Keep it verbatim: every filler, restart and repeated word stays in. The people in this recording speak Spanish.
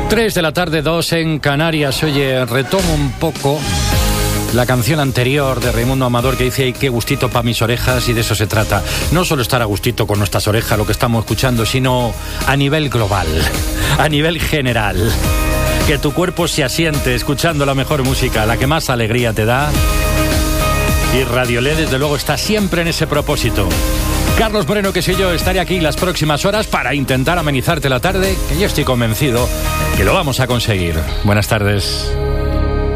tres de la tarde, dos en Canarias. Oye, retomo un poco la canción anterior de Raimundo Amador que dice "Ay, qué gustito pa' mis orejas", y de eso se trata. No solo estar a gustito con nuestras orejas, lo que estamos escuchando, sino a nivel global, a nivel general. Que tu cuerpo se asiente escuchando la mejor música, la que más alegría te da. Y Radio L E D, desde luego, está siempre en ese propósito. Carlos Moreno, que soy yo, estaré aquí las próximas horas para intentar amenizarte la tarde, que yo estoy convencido que lo vamos a conseguir. Buenas tardes.